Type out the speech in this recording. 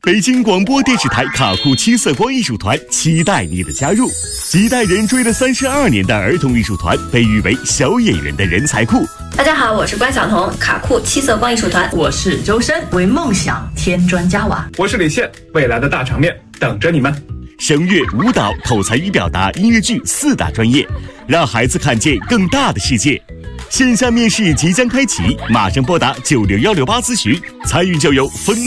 北京广播电视台卡酷七色光艺术团期待你的加入。几代人追了32年的儿童艺术团，被誉为小演员的人才库。 大家好，我是关晓彤，卡酷七色光艺术团。 我是周深，为梦想添砖加瓦。 我是李现，未来的大场面等着你们。 声乐、舞蹈、口才与表达、音乐剧4大专业，让孩子看见更大的世界。线下面试即将开启，马上拨打96168咨询，参与就有